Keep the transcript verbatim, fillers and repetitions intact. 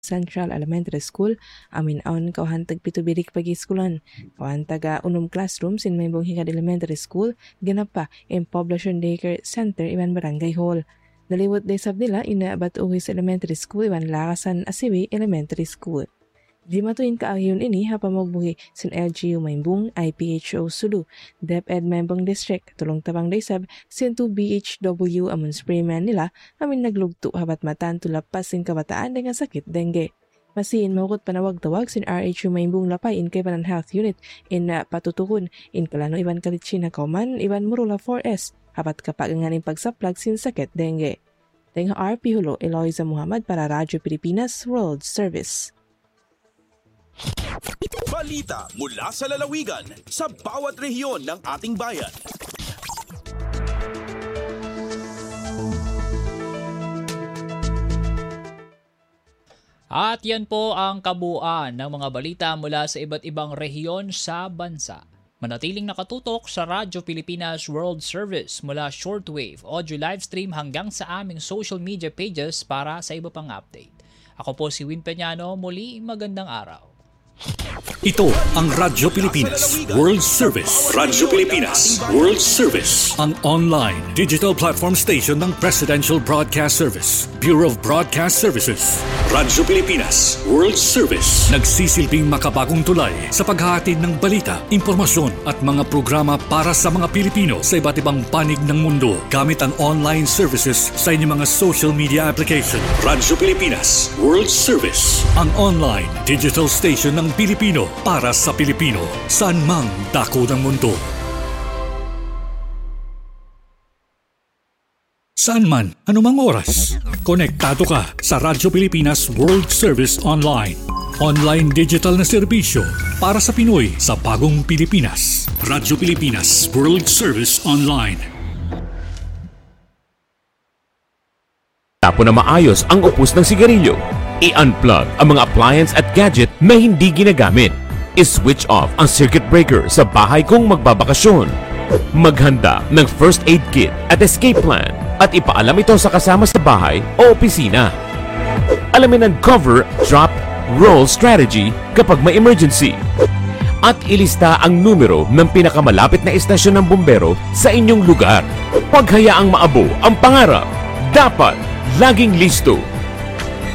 Central Elementary School, amin aon kauhantag pitubirik pag-iskulan. Kauhantag uh, unong classroom sin Maybong Hikad Elementary School, ganap pa in Poblacion Daycare Center iban Barangay Hall. Daliwat day sab nila ina Batuhis Elementary School iban Lakasan Asiwi Elementary School. Di matuin kaayon ini hapamagbuhi sin L G U Maybong I P H O Sulu, DepEd Maybong District, tulong tabang daysab sin two B H W amon sprayman nila amin naglugto habat matan tulapas sin kabataan dengan sakit dengue. Masiin mawakot panawag-tawag sin R H U Maybong Lapay in Kaibanan Health Unit in uh, patutukon in Kalano iban Kalitsin na kauman iban Murula four S habat kapaganganing pagsaplag sin sakit dengue. Tengah R P Hulo Eloisa Muhammad para Radyo Pilipinas World Service. Balita mula sa lalawigan sa bawat rehiyon ng ating bayan. At yan po ang kabuuan ng mga balita mula sa iba't ibang rehiyon sa bansa. Manatiling nakatutok sa Radyo Pilipinas World Service mula shortwave, audio livestream hanggang sa aming social media pages para sa iba pang update. Ako po si Win Peñano, muli magandang araw. Ito ang Radyo Pilipinas World Service. Radyo Pilipinas World Service, ang online digital platform station ng Presidential Broadcast Service, Bureau of Broadcast Services. Radyo Pilipinas World Service, nagsisilbing makabagong tulay sa paghahatid ng balita, impormasyon at mga programa para sa mga Pilipino sa iba't ibang panig ng mundo gamit ang online services sa inyong mga social media application. Radyo Pilipinas World Service, ang online digital station ng Pilipino para sa Pilipino, saan mang dako ng mundo. Saan man, anumang oras, konektado ka sa Radyo Pilipinas World Service Online. Online digital na serbisyo para sa Pinoy sa bagong Pilipinas. Radyo Pilipinas World Service Online. Tapo na maayos ang upos ng sigarilyo. I-unplug ang mga appliance at gadget na hindi ginagamit. I-switch off ang circuit breaker sa bahay kung magbabakasyon. Maghanda ng first aid kit at escape plan at ipaalam ito sa kasama sa bahay o opisina. Alamin ang cover, drop, roll strategy kapag may emergency. At ilista ang numero ng pinakamalapit na istasyon ng bumbero sa inyong lugar. Huwag hayaang maabo ang pangarap. Dapat laging listo.